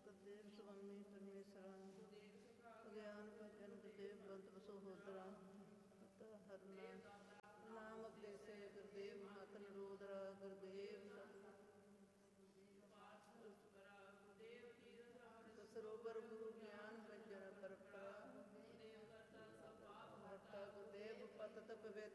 ਗੁਰਦੇਵ ਸੁਆਮੀ ਪਰਮੇਸ਼ਰਾਂ ਗਿਆਨ ਭਜਨ ਗੁਰਦੇਵ ਬੰਤ ਵਸੋ ਹੋਦਰਾ ਹਰਨਾ ਨਾਮ ਉਪਦੇਸੇ ਗੁਰਦੇਵ ਮਹਤ ਨਰੋਦਰਾ ਗੁਰਦੇਵ ਸਰੋਵਰ ਗੁਰੂ ਗਿਆਨ ਭਜਨ ਪਰਪਰਾ ਗੁਰਦੇਵ ਪਤਤ ਪਵਿੱਤ